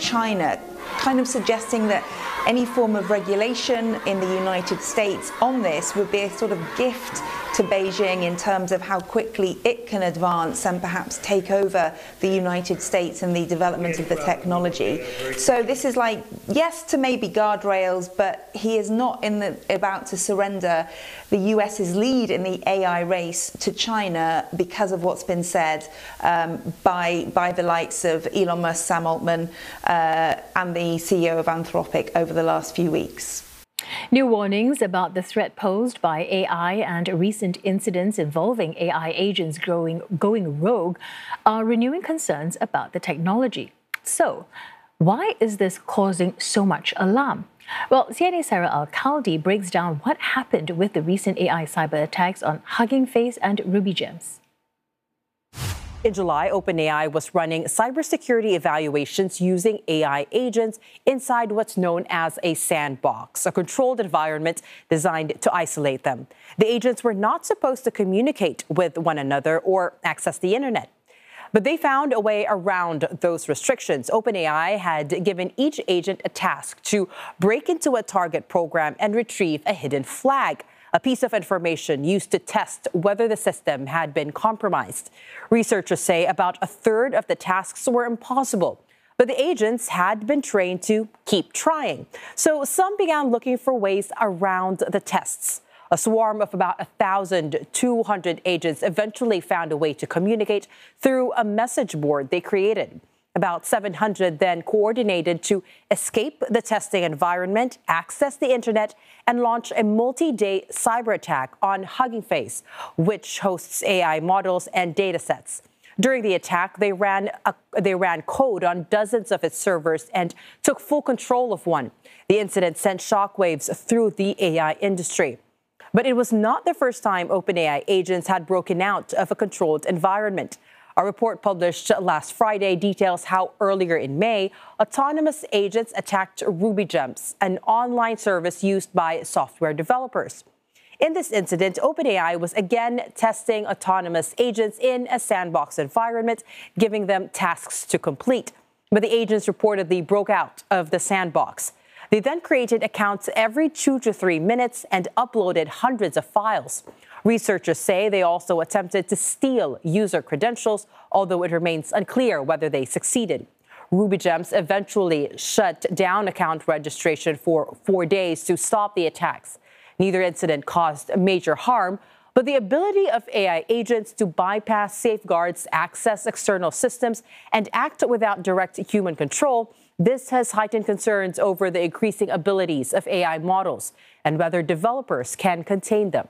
China, kind of suggesting that any form of regulation in the United States on this would be a sort of gift to Beijing in terms of how quickly it can advance and perhaps take over the United States and the development of the technology. So this is like, yes to maybe guardrails, but he is not about to surrender the US's lead in the AI race to China because of what's been said by the likes of Elon Musk, Sam Altman, and the CEO of Anthropic over the last few weeks. New warnings about the threat posed by AI and recent incidents involving AI agents going rogue are renewing concerns about the technology. So, why is this causing so much alarm? Well, CNA's Sarah Al-Khaldi breaks down what happened with the recent AI cyber attacks on Hugging Face and Ruby Gems. In July, OpenAI was running cybersecurity evaluations using AI agents inside what's known as a sandbox, a controlled environment designed to isolate them. The agents were not supposed to communicate with one another or access the internet. But they found a way around those restrictions. OpenAI had given each agent a task to break into a target program and retrieve a hidden flag, a piece of information used to test whether the system had been compromised. Researchers say about a third of the tasks were impossible, but the agents had been trained to keep trying. So some began looking for ways around the tests. A swarm of about 1,200 agents eventually found a way to communicate through a message board they created. About 700 then coordinated to escape the testing environment, access the internet, and launch a multi-day cyber attack on Hugging Face, which hosts AI models and datasets. During the attack, they ran code on dozens of its servers and took full control of one. The incident sent shockwaves through the AI industry. But it was not the first time OpenAI agents had broken out of a controlled environment. A report published last Friday details how earlier in May, autonomous agents attacked Ruby Gems, an online service used by software developers. In this incident, OpenAI was again testing autonomous agents in a sandbox environment, giving them tasks to complete. But the agents reportedly broke out of the sandbox. They then created accounts every 2 to 3 minutes and uploaded hundreds of files. Researchers say they also attempted to steal user credentials, although it remains unclear whether they succeeded. Ruby Gems eventually shut down account registration for 4 days to stop the attacks. Neither incident caused major harm, but the ability of AI agents to bypass safeguards, access external systems, and act without direct human control, this has heightened concerns over the increasing abilities of AI models and whether developers can contain them.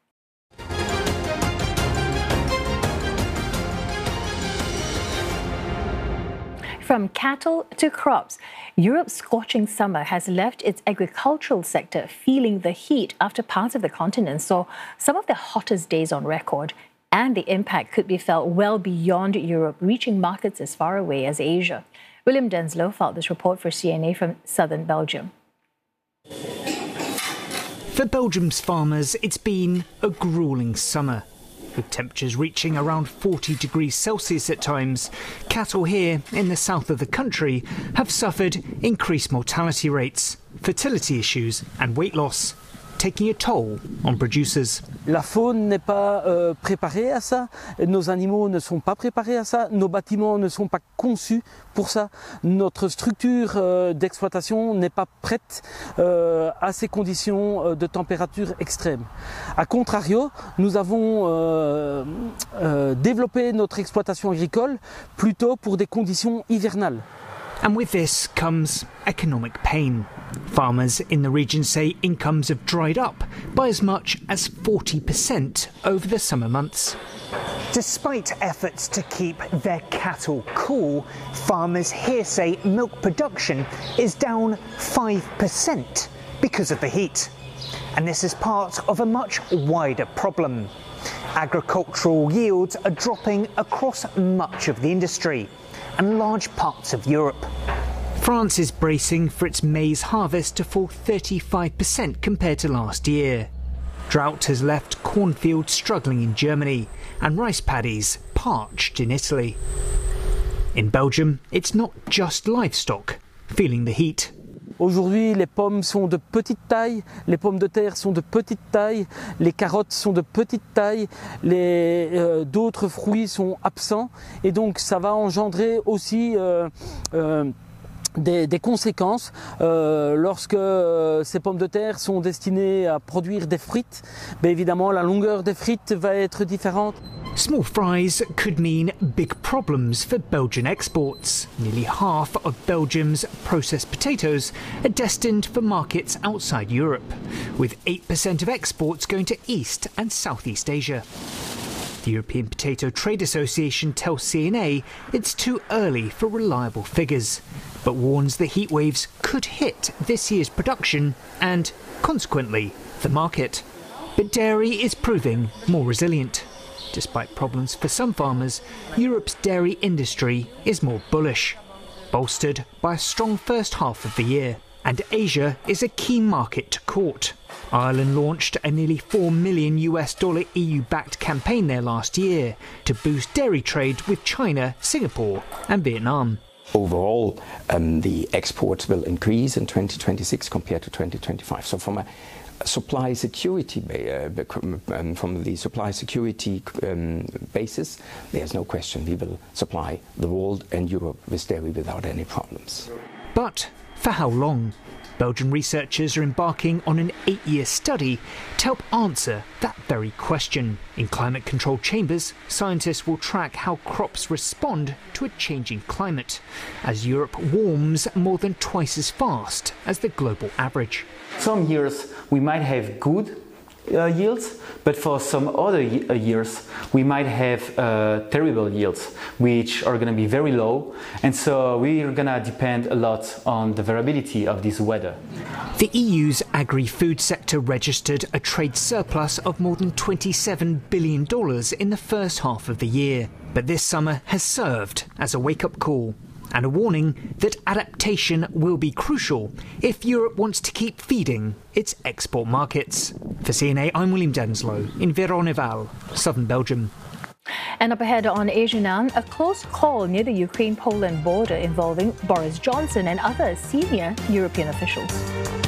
From cattle to crops, Europe's scorching summer has left its agricultural sector feeling the heat after parts of the continent saw some of the hottest days on record. And the impact could be felt well beyond Europe, reaching markets as far away as Asia. William Denslow filed this report for CNA from southern Belgium. For Belgium's farmers, it's been a gruelling summer. With temperatures reaching around 40 degrees Celsius at times, cattle here in the south of the country have suffered increased mortality rates, fertility issues and weight loss, taking a toll on producers. La faune n'est pas préparée à ça, nos animaux ne sont pas préparés à ça, nos bâtiments ne sont pas conçus pour ça, notre structure d'exploitation n'est pas prête à ces conditions de température extrêmes. A contrario, nous avons développé notre exploitation agricole plutôt pour des conditions hivernales. And with this comes economic pain. Farmers in the region say incomes have dried up by as much as 40% over the summer months. Despite efforts to keep their cattle cool, farmers here say milk production is down 5% because of the heat. And this is part of a much wider problem. Agricultural yields are dropping across much of the industry and large parts of Europe. France is bracing for its maize harvest to fall 35% compared to last year. Drought has left cornfields struggling in Germany and rice paddies parched in Italy. In Belgium, it's not just livestock feeling the heat. Aujourd'hui, les pommes sont de petite taille, les pommes de terre sont de petite taille, les carottes sont de petite taille, d'autres fruits sont absents et donc ça va engendrer aussi des conséquences lorsque ces pommes de terre sont destinées à produire des frites. Bien évidemment, la longueur des frites va être différente. Small fries could mean big problems for Belgian exports. Nearly half of Belgium's processed potatoes are destined for markets outside Europe, with 8% of exports going to East and Southeast Asia. The European Potato Trade Association tells CNA it's too early for reliable figures, but warns the heatwaves could hit this year's production and, consequently, the market. But dairy is proving more resilient. Despite problems for some farmers, Europe's dairy industry is more bullish, bolstered by a strong first half of the year. And Asia is a key market to court. Ireland launched a nearly $4 million EU-backed campaign there last year to boost dairy trade with China, Singapore and Vietnam. Overall, the exports will increase in 2026 compared to 2025. So from a supply security basis, there's no question we will supply the world and Europe with dairy without any problems. But for how long? Belgian researchers are embarking on an 8-year study to help answer that very question. In climate-controlled chambers, scientists will track how crops respond to a changing climate, as Europe warms more than twice as fast as the global average. Some years we might have good yields, but for some other years we might have terrible yields, which are going to be very low, and so we're going to depend a lot on the variability of this weather. The EU's agri-food sector registered a trade surplus of more than $27 billion in the first half of the year, but this summer has served as a wake-up call and a warning that adaptation will be crucial if Europe wants to keep feeding its export markets. For CNA, I'm William Denslow in Veyronneval, southern Belgium. And up ahead on Asia Now, a close call near the Ukraine-Poland border involving Boris Johnson and other senior European officials.